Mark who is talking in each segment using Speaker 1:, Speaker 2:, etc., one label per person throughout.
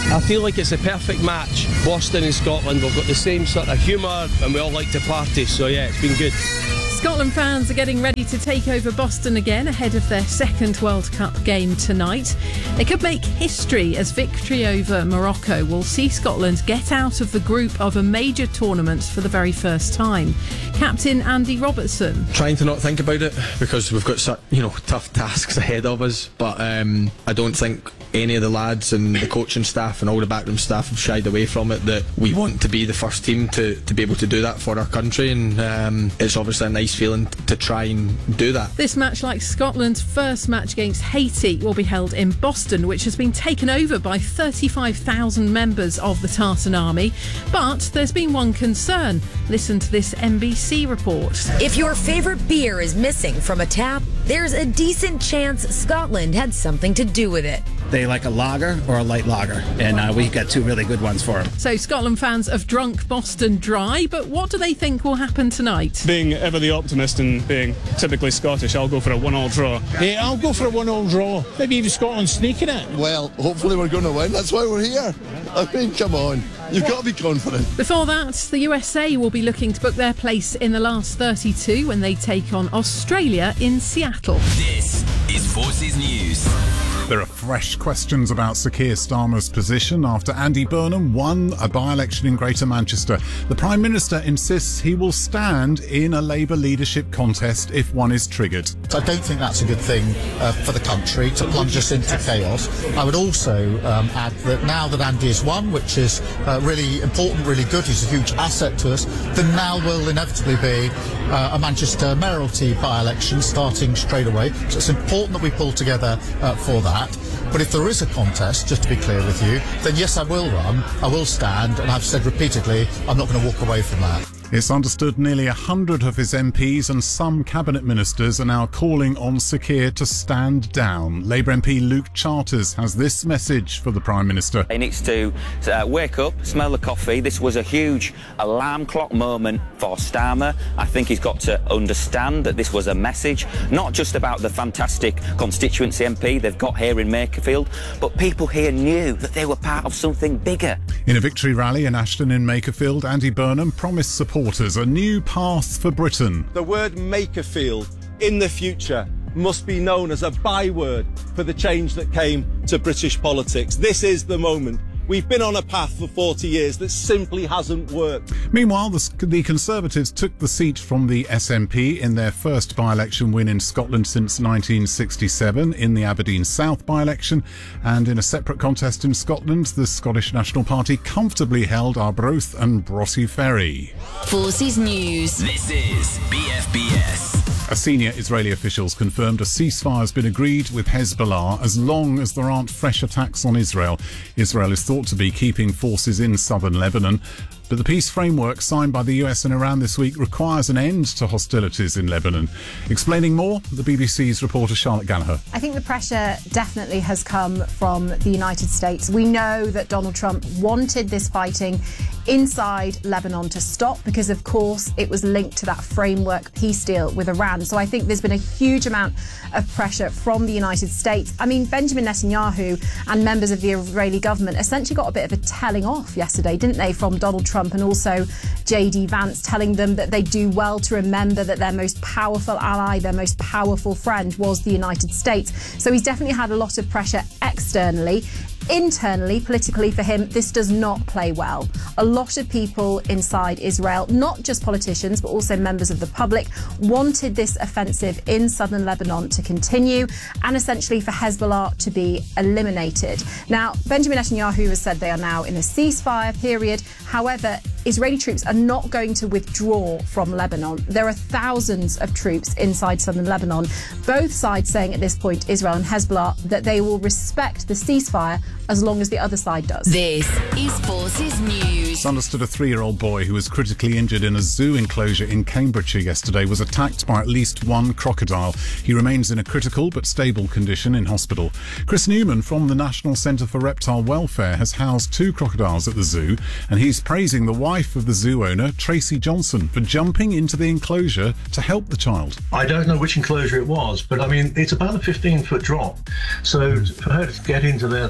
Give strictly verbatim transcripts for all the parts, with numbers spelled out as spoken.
Speaker 1: I feel like it's a perfect match. Boston and Scotland, we've got the same sort of humour and we all like to party, so yeah, it's been good.
Speaker 2: Scotland fans are getting ready to take over Boston again ahead of their second World Cup game tonight. They could make history as victory over Morocco will see Scotland get out of the group of a major tournament for the very first time. Captain Andy Robertson.
Speaker 3: Trying to not think about it because we've got such, you know, tough tasks ahead of us, but um, I don't think any of the lads and the coaching staff and all the backroom staff have shied away from it, that we want to be the first team to, to be able to do that for our country, and um, it's obviously a nice feeling to try and do that.
Speaker 2: This match, like Scotland's first match against Haiti, will be held in Boston, which has been taken over by thirty-five thousand members of the Tartan Army. But there's been one concern. Listen to this N B C report.
Speaker 4: If your favourite beer is missing from a tap, there's a decent chance Scotland had something to do with it.
Speaker 5: They like a lager or a light lager, and uh, we've got two really good ones for them.
Speaker 2: So Scotland fans have drunk Boston dry, but what do they think will happen tonight?
Speaker 6: Being ever the optimist and being typically Scottish, I'll go for a one-all draw.
Speaker 7: Yeah, I'll go for a one-all draw. Maybe even Scotland sneaking it.
Speaker 8: Well, hopefully we're going to win. That's why we're here. I mean, come on. You've got to be confident.
Speaker 2: Before that, the U S A will be looking to book their place in the last thirty-two when they take on Australia in Seattle.
Speaker 9: This is Forces News.
Speaker 10: There are fresh questions about Sir Keir Starmer's position after Andy Burnham won a by-election in Greater Manchester. The Prime Minister insists he will stand in a Labour leadership contest if one is triggered.
Speaker 11: I don't think that's a good thing uh, for the country, to plunge us into chaos. I would also um, add that now that Andy has won, which is uh, really important, really good, he's a huge asset to us, then now will inevitably be uh, a Manchester mayoralty by-election starting straight away. So it's important that we pull together uh, for that. But if there is a contest, just to be clear with you, then yes, I will run, I will stand, and I've said repeatedly, I'm not going to walk away from that.
Speaker 10: It's understood nearly a hundred of his M Ps and some cabinet ministers are now calling on Sir Keir to stand down. Labour M P Luke Charters has this message for the Prime Minister.
Speaker 12: He needs to uh, wake up, smell the coffee. This was a huge alarm clock moment for Starmer. I think he's got to understand that this was a message, not just about the fantastic constituency M P they've got here in Makerfield, but people here knew that they were part of something bigger.
Speaker 10: In a victory rally in Ashton in Makerfield, Andy Burnham promised support supporters a new path for Britain.
Speaker 13: The word Makerfield in the future must be known as a byword for the change that came to British politics. This is the moment. We've been on a path for forty years that simply hasn't worked.
Speaker 10: Meanwhile, the, the Conservatives took the seat from the S N P in their first by-election win in Scotland since nineteen sixty-seven in the Aberdeen South by-election. And in a separate contest in Scotland, the Scottish National Party comfortably held Arbroath and Broughty Ferry.
Speaker 9: Forces News. This is B F B S.
Speaker 10: A senior Israeli officials confirmed a ceasefire has been agreed with Hezbollah as long as there aren't fresh attacks on Israel. Israel is thought to be keeping forces in southern Lebanon. But the peace framework signed by the U S and Iran this week requires an end to hostilities in Lebanon. Explaining more, the B B C's reporter Charlotte Gallagher.
Speaker 14: I think the pressure definitely has come from the United States. We know that Donald Trump wanted this fighting inside Lebanon to stop because, of course, it was linked to that framework peace deal with Iran. So I think there's been a huge amount of pressure from the United States. I mean, Benjamin Netanyahu and members of the Israeli government essentially got a bit of a telling off yesterday, didn't they, from Donald Trump? Trump and also J D Vance, telling them that they do well to remember that their most powerful ally, their most powerful friend was the United States. So he's definitely had a lot of pressure externally. Internally, politically for him, this does not play well. A lot of people inside Israel, not just politicians, but also members of the public, wanted this offensive in southern Lebanon to continue and essentially for Hezbollah to be eliminated. Now, Benjamin Netanyahu has said they are now in a ceasefire period. However, Israeli troops are not going to withdraw from Lebanon. There are thousands of troops inside southern Lebanon. Both sides saying at this point, Israel and Hezbollah, that they will respect the ceasefire as long as the other side does.
Speaker 9: This is Forces News.
Speaker 10: It's understood a three-year-old boy who was critically injured in a zoo enclosure in Cambridgeshire yesterday was attacked by at least one crocodile. He remains in a critical but stable condition in hospital. Chris Newman from the National Centre for Reptile Welfare has housed two crocodiles at the zoo, and he's praising the wife of the zoo owner, Tracy Johnson, for jumping into the enclosure to help the child.
Speaker 15: I don't know which enclosure it was, but I mean, it's about a fifteen-foot drop. So for her to get into there that quickly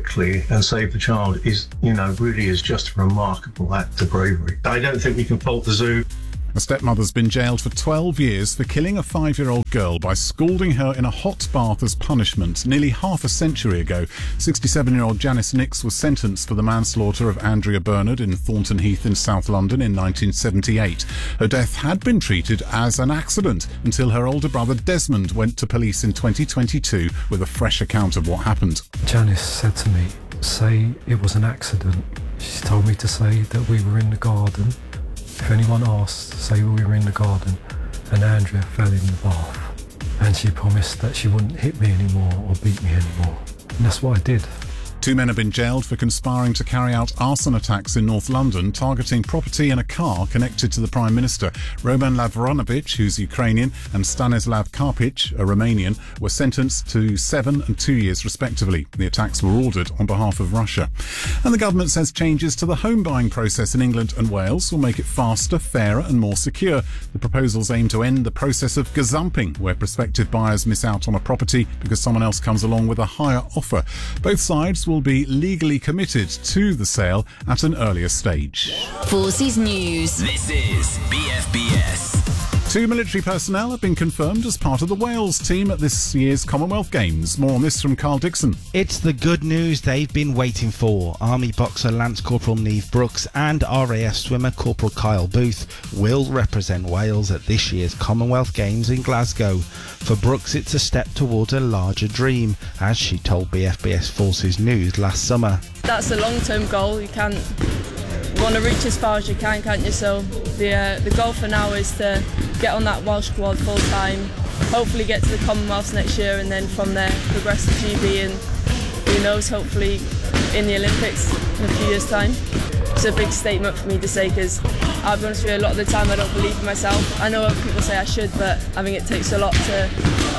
Speaker 15: quickly and save the child is, you know, really is just a remarkable act of bravery. I don't think we can fault the zoo.
Speaker 10: A stepmother's been jailed for twelve years for killing a five-year-old girl by scalding her in a hot bath as punishment. Nearly half a century ago, sixty-seven-year-old Janice Nix was sentenced for the manslaughter of Andrea Bernard in Thornton Heath in South London in nineteen seventy-eight. Her death had been treated as an accident until her older brother Desmond went to police in twenty twenty-two with a fresh account of what happened.
Speaker 16: Janice said to me, "Say it was an accident." She told me to say that we were in the garden. If anyone asked, say we were in the garden and Andrea fell in the bath. And she promised that she wouldn't hit me anymore or beat me anymore. And that's what I did.
Speaker 10: Two men have been jailed for conspiring to carry out arson attacks in North London, targeting property and a car connected to the Prime Minister. Roman Lavronovich, who's Ukrainian, and Stanislav Karpic, a Romanian, were sentenced to seven and two years respectively. The attacks were ordered on behalf of Russia. And the government says changes to the home buying process in England and Wales will make it faster, fairer and more secure. The proposals aim to end the process of gazumping, where prospective buyers miss out on a property because someone else comes along with a higher offer. Both sides will be legally committed to the sale at an earlier stage.
Speaker 9: Forces News. This is B F B S.
Speaker 10: Two military personnel have been confirmed as part of the Wales team at this year's Commonwealth Games. More on this from Carl Dixon.
Speaker 17: It's the good news they've been waiting for. Army boxer Lance Corporal Niamh Brooks and R A F swimmer Corporal Kyle Booth will represent Wales at this year's Commonwealth Games in Glasgow. For Brooks, it's a step towards a larger dream, as she told B F B S Forces News last summer.
Speaker 18: That's a long-term goal. You can't you want to reach as far as you can, can't you? So the uh, the goal for now is to get on that Welsh squad full time, hopefully get to the Commonwealths next year, and then from there progress to G B and who knows, hopefully in the Olympics in a few years' time. It's a big statement for me to say because I'll be honest with you, a lot of the time I don't believe in myself. I know other people say I should, but I think it takes a lot to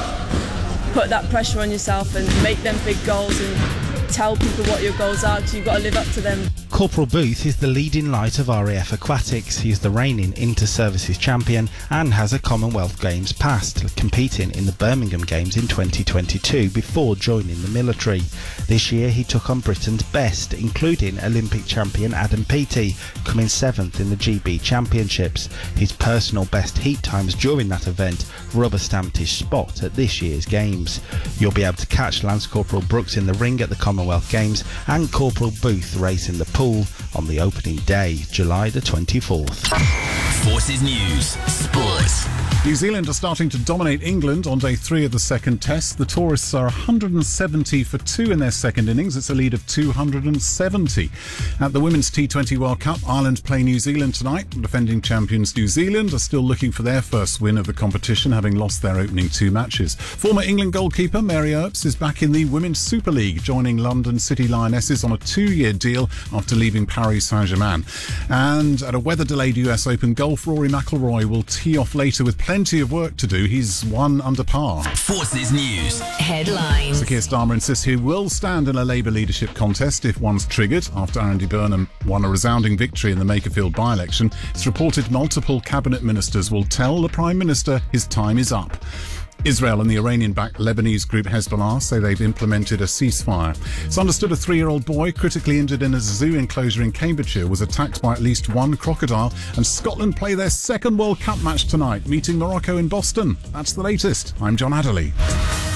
Speaker 18: put that pressure on yourself and make them big goals and tell people what your goals are, because you've got to live up to them.
Speaker 17: Corporal Booth is the leading light of R A F Aquatics. He's the reigning inter-services champion and has a Commonwealth Games past, competing in the Birmingham Games in twenty twenty-two before joining the military. This year he took on Britain's best, including Olympic champion Adam Peaty, coming seventh in the G B Championships. His personal best heat times during that event rubber-stamped his spot at this year's Games. You'll be able to catch Lance Corporal Brooks in the ring at the Commonwealth Games and Corporal Booth racing the pool on the opening day, July the twenty-fourth.
Speaker 9: Forces News Sports.
Speaker 10: New Zealand are starting to dominate England on day three of the second test. The tourists are one hundred seventy for two in their second innings. It's a lead of two hundred seventy. At the Women's T twenty World Cup, Ireland play New Zealand tonight. Defending champions New Zealand are still looking for their first win of the competition, having lost their opening two matches. Former England goalkeeper Mary Earps is back in the Women's Super League, joining London City Lionesses on a two-year deal after leaving Paris Saint-Germain. And at a weather-delayed U S Open golf, Rory McIlroy will tee off later with plenty of work to do. He's one under par.
Speaker 9: Forces News headlines.
Speaker 10: Sir Keir Starmer insists he will stand in a Labour leadership contest if one's triggered after Andy Burnham won a resounding victory in the Makerfield by-election. It's reported multiple cabinet ministers will tell the Prime Minister his time is up. Israel and the Iranian-backed Lebanese group Hezbollah say they've implemented a ceasefire. It's understood a three-year-old boy critically injured in a zoo enclosure in Cambridgeshire was attacked by at least one crocodile, and Scotland play their second World Cup match tonight, meeting Morocco in Boston. That's the latest. I'm John Adderley.